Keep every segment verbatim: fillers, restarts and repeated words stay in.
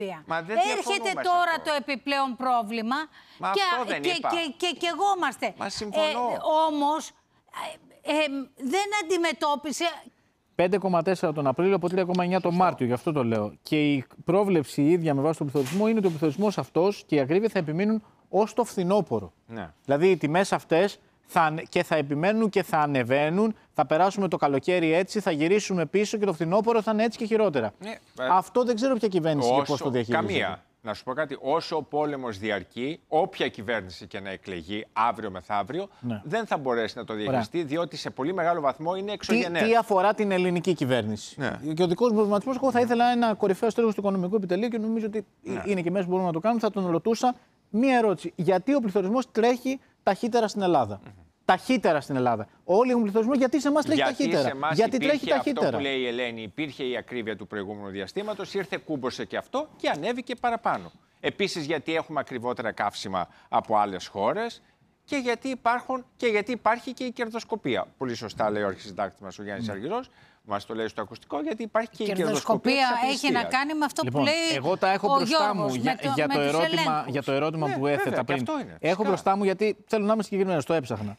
Μα δεν Έρχεται τώρα αυτό. το επιπλέον πρόβλημα Μα και, αυτό δεν και, είπα. και, και, και εγώ είμαστε. Μα συμφωνώ. Ε, όμως ε, ε, δεν αντιμετώπισε... πέντε κόμμα τέσσερα τον Απρίλιο από τρία κόμμα εννιά τον Μάρτιο, γι' αυτό το λέω. Και η πρόβλεψη η ίδια με βάση τον πληθωρισμό είναι ότι ο πληθωρισμός αυτός και η ακρίβεια θα επιμείνουν ως το φθινόπωρο. Ναι. Δηλαδή οι τιμές αυτές θα, και θα επιμένουν και θα ανεβαίνουν, θα περάσουμε το καλοκαίρι έτσι, θα γυρίσουμε πίσω και το φθινόπωρο θα είναι έτσι και χειρότερα. Ναι. Αυτό δεν ξέρω ποια κυβέρνηση όσο, και πώς το διαχειρίζεται. Καμία. Να σου πω κάτι, όσο ο πόλεμος διαρκεί, όποια κυβέρνηση και να εκλεγεί αύριο μεθαύριο, ναι. δεν θα μπορέσει να το διαχειριστεί, Ωραία. διότι σε πολύ μεγάλο βαθμό είναι εξωγενές. Τι, τι αφορά την ελληνική κυβέρνηση. Ναι. Και ο δικός μου προβληματισμός, εγώ θα ήθελα ένα κορυφαίο στέλεχος του Οικονομικού Επιτελείου και νομίζω ότι ναι. είναι και μέσα που μπορούμε να το κάνουμε. Θα τον ρωτούσα μία ερώτηση. Γιατί ο πληθωρισμός τρέχει ταχύτερα στην Ελλάδα. Mm-hmm. Ταχύτερα στην Ελλάδα. Όλοι έχουν πληθωρισμό, γιατί σε εμάς τρέχει γιατί ταχύτερα. Σε εμάς γιατί τρέχει ταχύτερα. Αυτό που λέει η Ελένη, υπήρχε η ακρίβεια του προηγούμενου διαστήματος, ήρθε, κούμποσε και αυτό και ανέβηκε παραπάνω. Επίσης, γιατί έχουμε ακριβότερα καύσιμα από άλλες χώρες και γιατί, υπάρχουν, και γιατί υπάρχει και η κερδοσκοπία. Πολύ σωστά λέει ο αρχισυντάκτης μας ο Γιάννης mm. Αργυρός, μας το λέει στο ακουστικό, γιατί υπάρχει και η κερδοσκοπία. Η κερδοσκοπία έχει να κάνει με αυτό λοιπόν, που λέει εγώ τα έχω ο μπροστά Γιώργος, μου για, το, για, το ερώτημα, για το ερώτημα ναι, που έθετα βέβαια, πριν. Αυτό είναι, έχω μπροστά μου γιατί θέλω να είμαι συγκεκριμένος, το έψαχνα.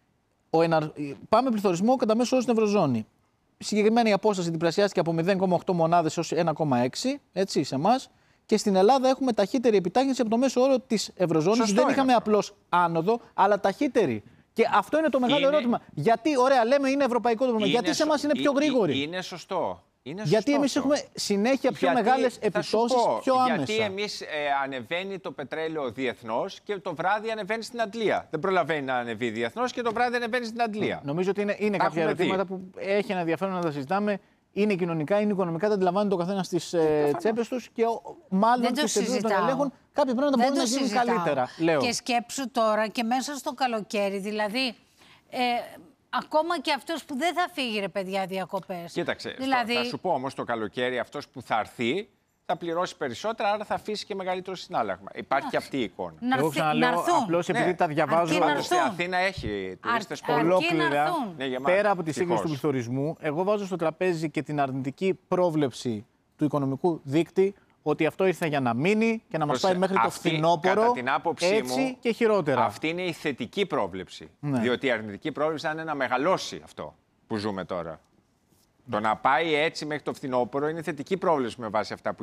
Ο εναρ... Πάμε πληθωρισμό κατά μέσο όρο στην Ευρωζώνη. Συγκεκριμένα η απόσταση διπλασιάστηκε από μηδέν κόμμα οκτώ μονάδες έως ένα κόμμα έξι, έτσι, σε εμάς. Και στην Ελλάδα έχουμε ταχύτερη επιτάχυνση από το μέσο όρο της Ευρωζώνης. Δεν είχαμε απλώς άνοδο, αλλά ταχύτερη. Και αυτό είναι το μεγάλο είναι... ερώτημα. Γιατί, ωραία, λέμε είναι ευρωπαϊκό το πρόβλημα. Γιατί σε εμάς είναι πιο γρήγορη. Είναι σωστό. Είναι γιατί εμείς έχουμε συνέχεια πιο γιατί, μεγάλες επιπτώσεις, πιο άμεσα. Γιατί εμείς ε, ανεβαίνει το πετρέλαιο διεθνώς και το βράδυ ανεβαίνει στην Αντλία. Δεν προλαβαίνει να ανεβεί διεθνώς και το βράδυ ανεβαίνει στην Αντλία. Νομίζω ότι είναι, είναι κάποια ερωτήματα δει. που έχει ένα ενδιαφέρον να τα συζητάμε. Είναι κοινωνικά, είναι οικονομικά, τα αντιλαμβάνεται ο καθένας στις ε, τσέπες τους και ο, μάλλον τους επίπεδους των ελέγχων κάποια πράγματα μπορούν να γίνουν καλύτερα. Λέω. Και σκέψου τώρα και μέσα στο καλοκαίρι, δηλαδή. Ε, Ακόμα και αυτός που δεν θα φύγει, ρε παιδιά, διακοπές. Κοίταξε, δηλαδή... θα σου πω όμως το καλοκαίρι αυτός που θα έρθει θα πληρώσει περισσότερα, άρα θα αφήσει και μεγαλύτερο συνάλλαγμα. Υπάρχει και αυτή η εικόνα. Να Εγώ ξαναλέω, απλώς επειδή ναι. τα διαβάζω... Στην Αθήνα έχει τουρίστες πολλοί. Ολόκληρα, ναι, πέρα από τη σύγκριση του πληθωρισμού, εγώ βάζω στο τραπέζι και την αρνητική πρόβλεψη του οικονομικού δείκτη, ότι αυτό ήρθε για να μείνει και να μας πάει μέχρι αυτή, το φθινόπωρο, έτσι μου, και χειρότερα. Αυτή είναι η θετική πρόβλεψη. Ναι. Διότι η αρνητική πρόβλεψη θα είναι να μεγαλώσει αυτό που ζούμε τώρα. Ναι. Το να πάει έτσι μέχρι το φθινόπωρο είναι θετική πρόβλεψη με βάση αυτά που